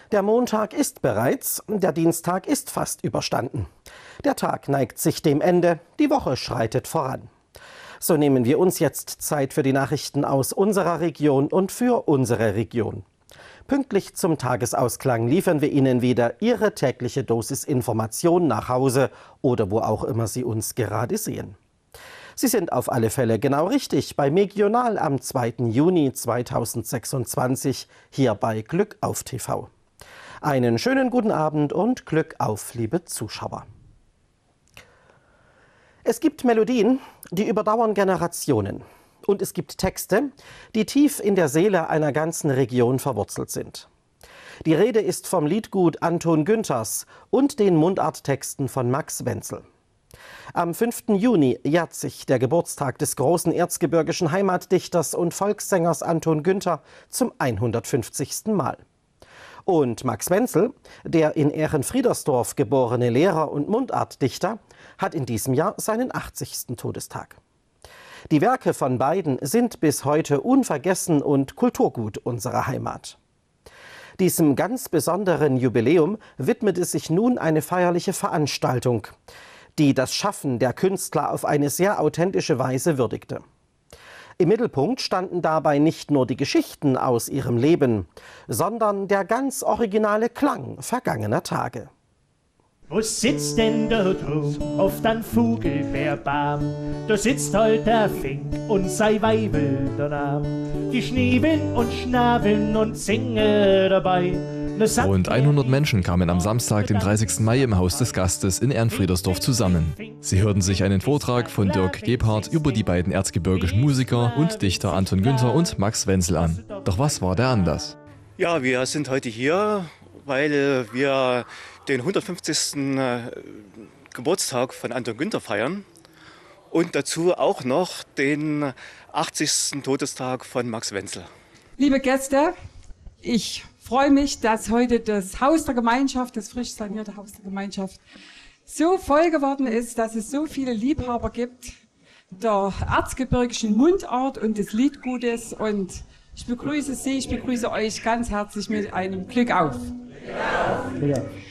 Der Montag ist bereits, der Dienstag ist fast überstanden. Der Tag neigt sich dem Ende, die Woche schreitet voran. So nehmen wir uns jetzt Zeit für die Nachrichten aus unserer Region und für unsere Region. Pünktlich zum Tagesausklang liefern wir Ihnen wieder Ihre tägliche Dosis Information nach Hause oder wo auch immer Sie uns gerade sehen. Sie sind auf alle Fälle genau richtig bei Megional am 2. Juni 2026 hier bei Glück auf TV. Einen schönen guten Abend und Glück auf, liebe Zuschauer. Es gibt Melodien, die überdauern Generationen. Und es gibt Texte, die tief in der Seele einer ganzen Region verwurzelt sind. Die Rede ist vom Liedgut Anton Günthers und den Mundarttexten von Max Wenzl. Am 5. Juni jährt sich der Geburtstag des großen erzgebirgischen Heimatdichters und Volkssängers Anton Günther zum 150. Mal. Und Max Wenzl, der in Ehrenfriedersdorf geborene Lehrer und Mundartdichter, hat in diesem Jahr seinen 80. Todestag. Die Werke von beiden sind bis heute unvergessen und Kulturgut unserer Heimat. Diesem ganz besonderen Jubiläum widmete sich nun eine feierliche Veranstaltung, die das Schaffen der Künstler auf eine sehr authentische Weise würdigte. Im Mittelpunkt standen dabei nicht nur die Geschichten aus ihrem Leben, sondern der ganz originale Klang vergangener Tage. Wo sitzt denn da drum auf den Vogelbeerbaum? Da sitzt halt der Fink und sei Weibel danach. Die schniebeln und schnabeln und singen dabei. Rund 100 Menschen kamen am Samstag, dem 30. Mai, im Haus des Gastes in Ehrenfriedersdorf zusammen. Sie hörten sich einen Vortrag von Dirk Gebhardt über die beiden erzgebirgischen Musiker und Dichter Anton Günther und Max Wenzl an. Doch was war der Anlass? Ja, wir sind heute hier, weil wir den 150. Geburtstag von Anton Günther feiern und dazu auch noch den 80. Todestag von Max Wenzl. Liebe Gäste, ich freue mich, dass heute das Haus der Gemeinschaft, das frisch sanierte Haus der Gemeinschaft, so voll geworden ist, dass es so viele Liebhaber gibt der erzgebirgischen Mundart und des Liedgutes. Und ich begrüße Sie, ich begrüße euch ganz herzlich mit einem Glück auf.